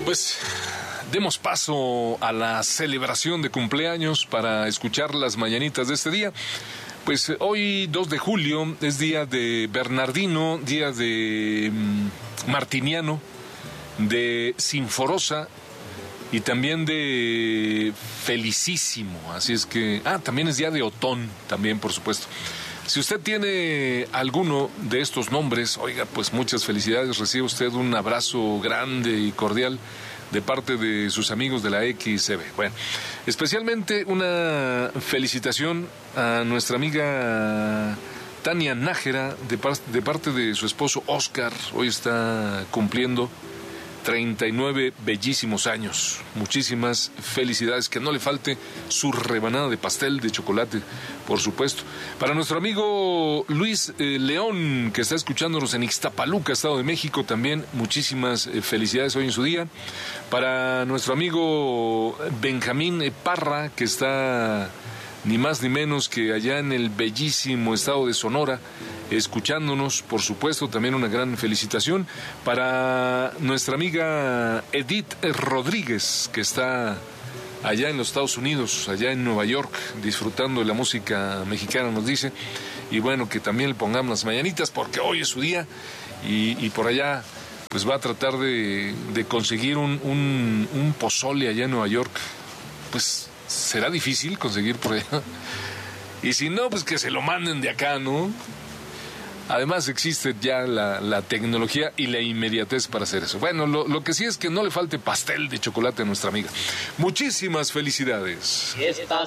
Pues demos paso a la celebración de cumpleaños para escuchar las mañanitas de este día. Pues hoy 2 de julio es día de Bernardino, día de Martiniano, de Sinforosa y también de Felicísimo. Así es que... también es día de Otón, también por supuesto. Si usted tiene alguno de estos nombres, oiga, pues muchas felicidades. Recibe usted un abrazo grande y cordial de parte de sus amigos de la XCB. Bueno, especialmente una felicitación a nuestra amiga Tania Nájera de parte de su esposo Oscar. Hoy está cumpliendo 39 bellísimos años. Muchísimas felicidades, que no le falte su rebanada de pastel de chocolate, por supuesto. Para nuestro amigo Luis León, que está escuchándonos en Ixtapaluca, Estado de México, también muchísimas felicidades hoy en su día. Para nuestro amigo Benjamín Parra, que está ni más ni menos que allá en el bellísimo estado de Sonora, escuchándonos, por supuesto, también una gran felicitación. Para nuestra amiga Edith Rodríguez, que está allá en los Estados Unidos, allá en Nueva York, disfrutando de la música mexicana, nos dice, y bueno, que también le pongamos las mañanitas, porque hoy es su día, y por allá pues va a tratar de conseguir un pozole allá en Nueva York. Pues será difícil conseguir por allá, y si no, pues que se lo manden de acá, ¿no? Además existe ya la tecnología y la inmediatez para hacer eso. Bueno, lo que sí es que no le falte pastel de chocolate a nuestra amiga. Muchísimas felicidades.